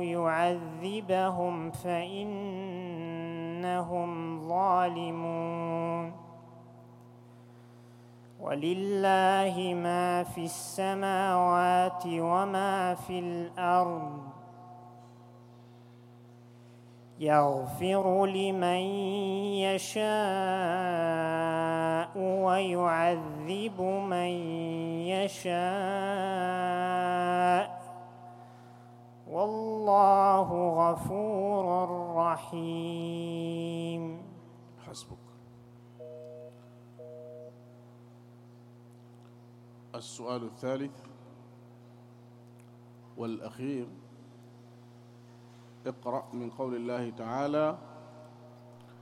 يعذبهم فإنهم ظالمون ولله ما في السماوات وما في الأرض يغفر لمن يشاء ويعذب من يشاء والله غفور رحيم. حسبك. السؤال الثالث والأخير: اقرأ من قول الله تعالى: